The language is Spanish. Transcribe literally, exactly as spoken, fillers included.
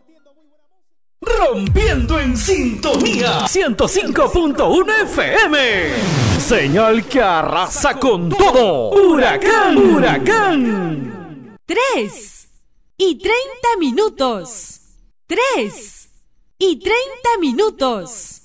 Rompiendo en sintonía ciento cinco punto uno F M. Señal que arrasa con todo. Huracán, huracán. Tres y treinta minutos. Tres y treinta minutos.